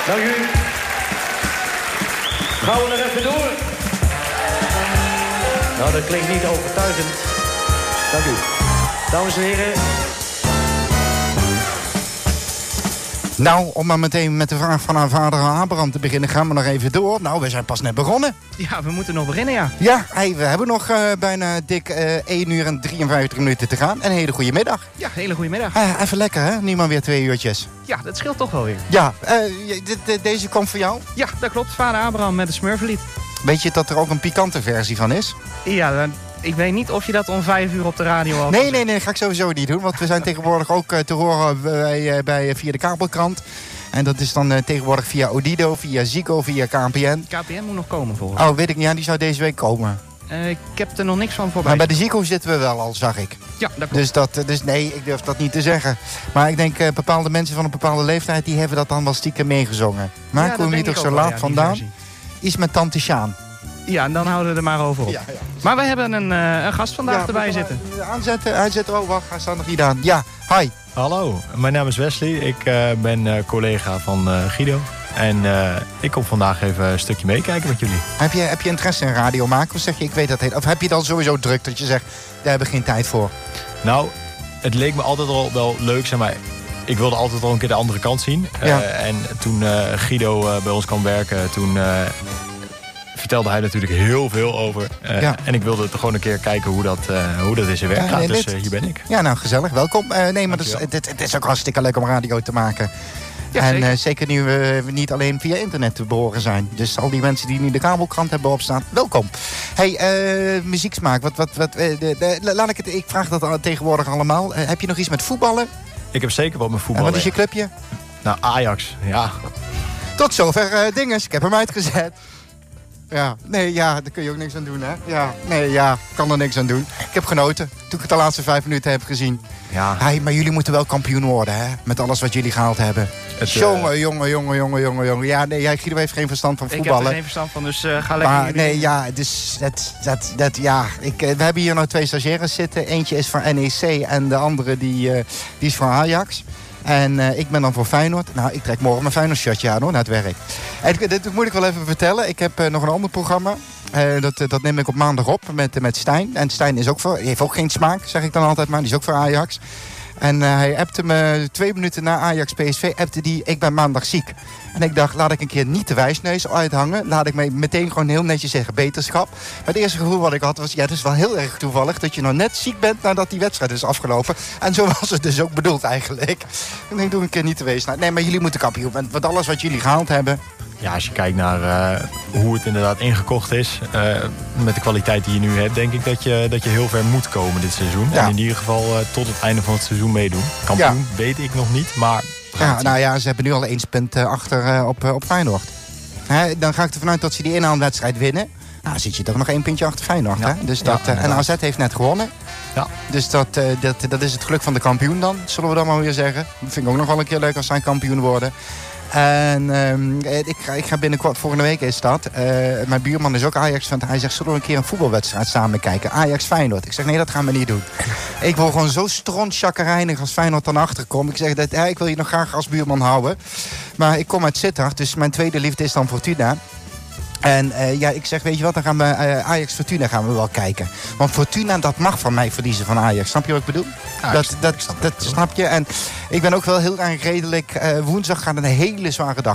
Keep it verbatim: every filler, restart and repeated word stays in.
Dank u. Gaan we nog even door? Nou, dat klinkt niet overtuigend. Dank u. Dames en heren. Nou, om maar meteen met de vraag van haar vader Abraham te beginnen, gaan we nog even door. Nou, we zijn pas net begonnen. Ja, we moeten nog beginnen, ja. Ja, hey, we hebben nog uh, bijna dik uh, één uur en drieënvijftig minuten te gaan. En een hele goede middag. Ja, hele goede middag. Uh, even lekker, hè? Nu maar weer twee uurtjes. Ja, dat scheelt toch wel weer. Ja, uh, de, de, deze komt voor jou? Ja, dat klopt. Vader Abraham met een Smurfenlied. Weet je dat er ook een pikante versie van is? Ja, dan... Ik weet niet of je dat om vijf uur op de radio al... Nee, nee, nee, ga ik sowieso niet doen. Want we zijn tegenwoordig ook uh, te horen bij, uh, bij, via de kabelkrant. En dat is dan uh, tegenwoordig via Odido, via Ziggo, via K P N. K P N moet nog komen volgens mij. Oh, weet ik niet. Ja, die zou deze week komen. Uh, ik heb er nog niks van voorbij. Maar bij de Ziggo zitten we wel al, zag ik. Ja, dat klopt. Dus, dat, dus nee, ik durf dat niet te zeggen. Maar ik denk, uh, bepaalde mensen van een bepaalde leeftijd... die hebben dat dan wel stiekem meegezongen. Maar ja, ik kom niet ook zo laat ja, vandaan. Iets met Tante Sjaan. Ja, en dan houden we er maar over op. Ja, ja. Maar we hebben een, uh, een gast vandaag ja, erbij zitten. Aanzetten, aanzetten. Oh, wacht, hij staat nog niet aan. Ja, hi. Hallo, mijn naam is Wesley. Ik uh, ben uh, collega van uh, Guido. En uh, ik kom vandaag even een stukje meekijken met jullie. Heb je, heb je interesse in radio maken? Of zeg je, ik weet dat heet? Of heb je dan sowieso druk dat je zegt, daar hebben we geen tijd voor? Nou, het leek me altijd al wel leuk, zeg maar. Ik wilde altijd al een keer de andere kant zien. Ja. Uh, en toen uh, Guido uh, bij ons kwam werken, toen... Uh, vertelde hij natuurlijk heel veel over. Uh, ja. En ik wilde gewoon een keer kijken hoe dat, uh, hoe dat in zijn werk ja, gaat. Nee, dus uh, hier ben ik. Ja, nou, gezellig. Welkom. Uh, nee, maar het is, is ook hartstikke leuk om radio te maken. Ja, en zeker, uh, zeker nu we uh, niet alleen via internet te behoren zijn. Dus al die mensen die nu de kabelkrant hebben opstaan, welkom. Hey, uh, muzieksmaak. Wat, wat, wat, uh, de, de, laat ik het, ik vraag dat tegenwoordig allemaal. Uh, heb je nog iets met voetballen? Ik heb zeker wat met voetballen. En wat is je clubje? Nou, Ajax. Ja. Tot zover uh, dinges. Ik heb hem uitgezet. Ja, nee, ja, daar kun je ook niks aan doen, hè? Ja, nee, ja, kan er niks aan doen. Ik heb genoten, toen ik het de laatste vijf minuten heb gezien. Ja. Hey, maar jullie moeten wel kampioen worden, hè? Met alles wat jullie gehaald hebben. Het, jongen, uh... jongen, jongen, jongen, jongen, jongen. Ja, nee, jij, Guido heeft geen verstand van voetballen. Ik heb er geen verstand van, dus uh, ga lekker... Maar nee, ja, dus dat, dat, dat, ja. Ik, uh, we hebben hier nou twee stagiaires zitten. Eentje is van N E C en de andere die, uh, die is van Ajax. En uh, ik ben dan voor Feyenoord. Nou, ik trek morgen mijn Feyenoord shirtje aan hoor, naar het werk. En dit moet ik wel even vertellen. Ik heb uh, nog een ander programma. Uh, dat, dat neem ik op maandag op met, uh, met Stijn. En Stijn is ook voor, heeft ook geen smaak, zeg ik dan altijd maar. Die is ook voor Ajax. En uh, hij appte me twee minuten na Ajax P S V, appte die, ik ben maandag ziek. En ik dacht, laat ik een keer niet de wijsneus uithangen. Laat ik me meteen gewoon heel netjes zeggen, beterschap. Maar het eerste gevoel wat ik had was, ja, het is wel heel erg toevallig dat je nog net ziek bent nadat die wedstrijd is afgelopen. En zo was het dus ook bedoeld eigenlijk. En ik doe een keer niet de wijsneus. Nee, maar jullie moeten kampioen. Want alles wat jullie gehaald hebben... Ja, als je kijkt naar uh, hoe het inderdaad ingekocht is, uh, met de kwaliteit die je nu hebt, denk ik dat je, dat je heel ver moet komen dit seizoen. Ja. En in ieder geval uh, tot het einde van het seizoen meedoen. Kampioen ja. weet ik nog niet, maar... Ja, nou ja, ze hebben nu al één punt uh, achter uh, op, uh, op Feyenoord. Hè, dan ga ik ervan uit dat ze die inhaalwedstrijd winnen. Nou, zit je toch nog één puntje achter Feyenoord. Ja. Hè? Dus dat, ja, uh, en A Z heeft net gewonnen. Ja. Dus dat, uh, dat, dat is het geluk van de kampioen dan, zullen we dan maar weer zeggen. Dat vind ik ook nog wel een keer leuk als zij kampioen worden. En um, ik, ga, ik ga binnenkort, volgende week is dat. Uh, mijn buurman is ook Ajax-fan. Hij zegt, zullen we een keer een voetbalwedstrijd samen kijken? Ajax-Feyenoord. Ik zeg, nee, dat gaan we niet doen. Ik wil gewoon zo strontchakkerijnig als Feyenoord dan achterkomt. Ik zeg, dat, ja, ik wil je nog graag als buurman houden. Maar ik kom uit Sittard, dus mijn tweede liefde is dan Fortuna. En uh, ja, ik zeg, weet je wat, dan gaan we uh, Ajax-Fortuna gaan we wel kijken. Want Fortuna, dat mag van mij verliezen van Ajax. Snap je wat ik bedoel? Ja, dat, dat, snap, dat, dat snap je. En ik ben ook wel heel erg redelijk. Uh, woensdag gaat een hele zware dag